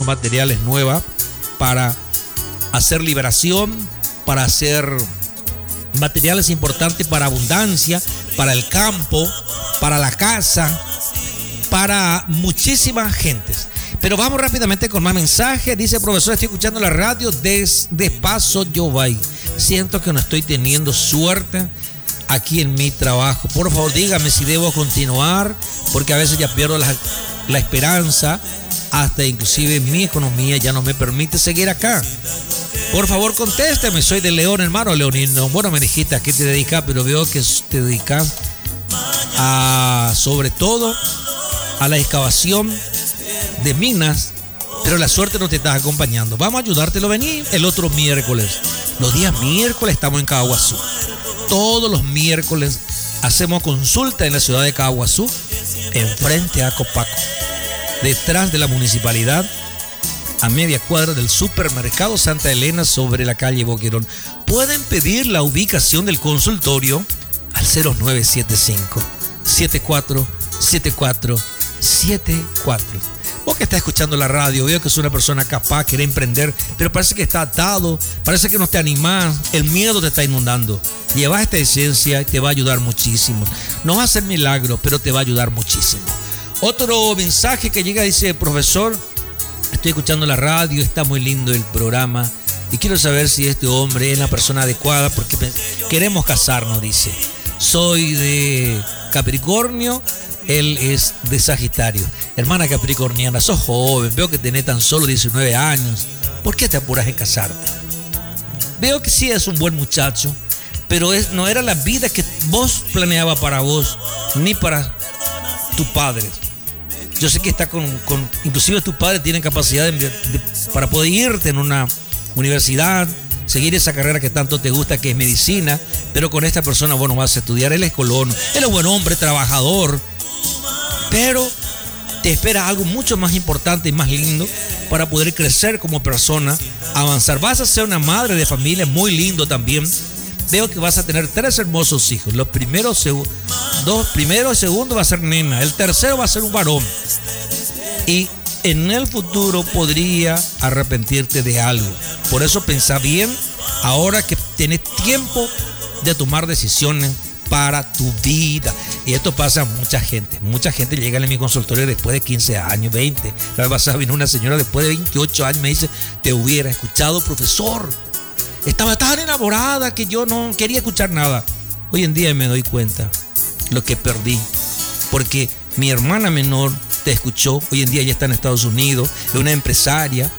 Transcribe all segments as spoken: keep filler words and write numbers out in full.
materiales nueva para hacer liberación, para hacer materiales importantes para abundancia, para el campo, para la casa, para muchísimas gentes. Pero vamos rápidamente con más mensajes. Dice: profesor, estoy escuchando la radio desde Paso Yobay. Siento que no estoy teniendo suerte aquí en mi trabajo. Por favor, dígame si debo continuar, porque a veces ya pierdo la, la esperanza. Hasta inclusive mi economía ya no me permite seguir acá. Por favor, contésteme. Soy de León, hermano Leonino. Bueno, me dijiste a qué te dedicas, pero veo que te dedicas a, sobre todo, a la excavación de minas, pero la suerte no te está acompañando. Vamos a ayudártelo. Vení el otro miércoles. Los días miércoles estamos en Caguazú. Todos los miércoles hacemos consulta en la ciudad de Caguazú, enfrente a Copaco, detrás de la municipalidad, a media cuadra del supermercado Santa Elena, sobre la calle Boquerón. Pueden pedir la ubicación del consultorio al cero nueve siete cinco, siete cuatro siete cuatro siete cuatro. Vos que estás escuchando la radio, veo que es una persona capaz, quiere emprender, pero parece que está atado, parece que no te animás, el miedo te está inundando. Llevas esta esencia y te va a ayudar muchísimo. No va a hacer milagro, pero te va a ayudar muchísimo. Otro mensaje que llega, dice: profesor, estoy escuchando la radio, está muy lindo el programa y quiero saber si este hombre es la persona adecuada porque queremos casarnos, dice. Soy de Capricornio, él es de Sagitario. Hermana capricorniana, sos joven, veo que tenés tan solo diecinueve años. ¿Por qué te apuras en casarte? Veo que sí es un buen muchacho, pero es, no era la vida que vos planeabas para vos, ni para tu padre. Yo sé que está con, con inclusive tu padre tiene capacidad de, de, para poder irte en una universidad, seguir esa carrera que tanto te gusta, que es medicina, pero con esta persona vos no vas a estudiar. Él es colono, él es buen hombre, trabajador, pero te espera algo mucho más importante y más lindo para poder crecer como persona, avanzar. Vas a ser una madre de familia, muy lindo también. Veo que vas a tener tres hermosos hijos. Los primeros, dos primeros y segundo va a ser nena. El tercero va a ser un varón. Y en el futuro podría arrepentirte de algo. Por eso pensá bien ahora que tenés tiempo de tomar decisiones para tu vida. Y esto pasa a mucha gente. Mucha gente llega a mi consultorio después de quince años, veinte. La vez pasada vino una señora después de veintiocho años, me dice: te hubiera escuchado, profesor. Estaba tan enamorada que yo no quería escuchar nada. Hoy en día me doy cuenta lo que perdí, porque mi hermana menor te escuchó. Hoy en día ya está en Estados Unidos, es una empresaria.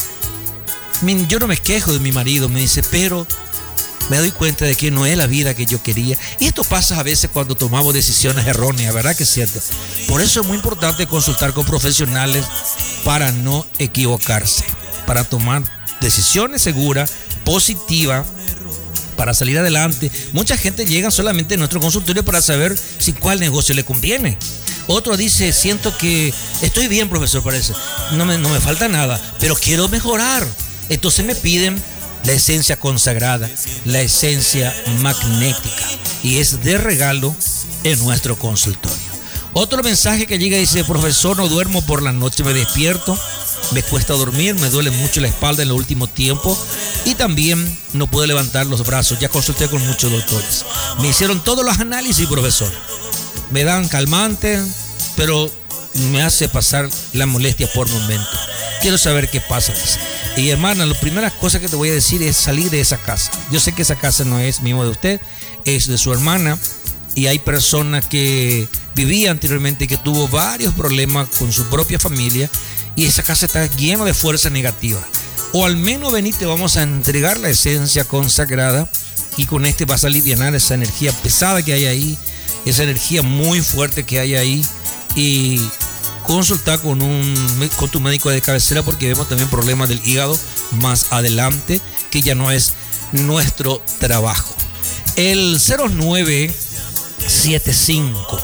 Yo no me quejo de mi marido, me dice, pero me doy cuenta de que no es la vida que yo quería. Y esto pasa a veces cuando tomamos decisiones erróneas, ¿verdad que es cierto? Por eso es muy importante consultar con profesionales para no equivocarse, para tomar decisiones seguras, positivas, para salir adelante. Mucha gente llega solamente a nuestro consultorio para saber si cuál negocio le conviene. Otro dice: siento que estoy bien, profesor, parece. No me, no me falta nada, pero quiero mejorar. Entonces me piden la esencia consagrada, la esencia magnética, y es de regalo en nuestro consultorio. Otro mensaje que llega dice: profesor, no duermo por la noche, me despierto, me cuesta dormir, me duele mucho la espalda en el último tiempo y también no puedo levantar los brazos. Ya consulté con muchos doctores, me hicieron todos los análisis, profesor, me dan calmante, pero me hace pasar la molestia por momento. Quiero saber qué pasa. Y hermana, la primera cosa que te voy a decir es salir de esa casa. Yo sé que esa casa no es mismo de usted, es de su hermana, y hay personas que vivía anteriormente que tuvo varios problemas con su propia familia, y esa casa está llena de fuerza negativa. O al menos venite, vamos a entregar la esencia consagrada, y con este vas a aliviar esa energía pesada que hay ahí, esa energía muy fuerte que hay ahí, y consultar con, un, con tu médico de cabecera, porque vemos también problemas del hígado más adelante, que ya no es nuestro trabajo. El cero nueve siete cinco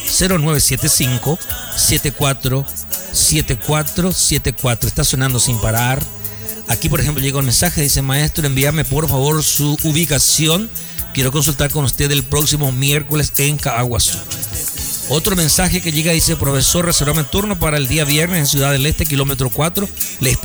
siete cuatro siete cuatro siete cuatro está sonando sin parar. Aquí, por ejemplo, llega un mensaje, dice: maestro, envíame por favor su ubicación, quiero consultar con usted el próximo miércoles en Caguazú. Otro mensaje que llega dice: profesor, reservame turno para el día viernes en Ciudad del Este, kilómetro cuatro. Le